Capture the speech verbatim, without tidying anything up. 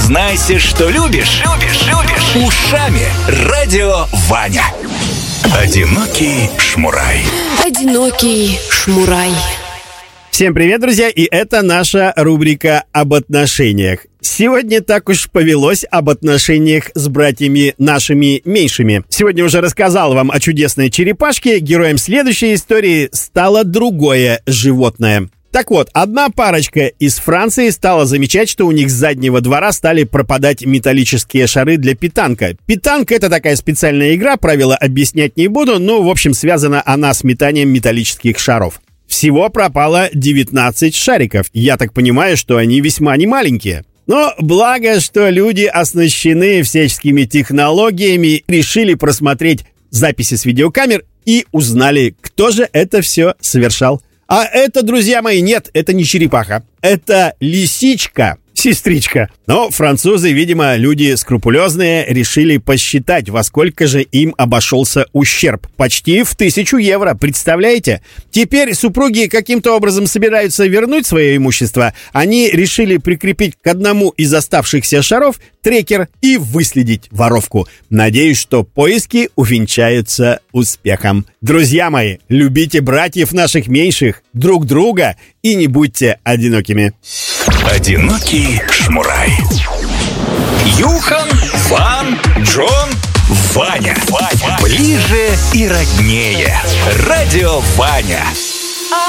Признайся, что любишь, любишь, любишь ушами Радио Ваня. Одинокий шмурай. Одинокий шмурай. Всем привет, друзья, и это наша рубрика об отношениях. Сегодня так уж повелось об отношениях с братьями нашими меньшими. Сегодня уже рассказал вам о чудесной черепашке. Героем следующей истории стало другое животное. Так вот, одна парочка из Франции стала замечать, что у них с заднего двора стали пропадать металлические шары для питанка. Питанка — это такая специальная игра, правила объяснять не буду, но, в общем, связана она с метанием металлических шаров. Всего пропало девятнадцать шариков. Я так понимаю, что они весьма немаленькие. Но благо, что люди оснащены всяческими технологиями, решили просмотреть записи с видеокамер и узнали, кто же это все совершал. А это, друзья мои, нет, это не черепаха. Это лисичка, сестричка. Но французы, видимо, люди скрупулезные, решили посчитать, во сколько же им обошелся ущерб. Почти в тысячу евро, представляете? Теперь супруги каким-то образом собираются вернуть свое имущество. Они решили прикрепить к одному из оставшихся шаров трекер и выследить воровку. Надеюсь, что поиски увенчаются успехом. Друзья мои, любите братьев наших меньших, друг друга и не будьте одинокими. Одинокий шмурай. Юхан, Ван, Джон, Ваня. Ваня. Ближе и роднее. Радио Ваня.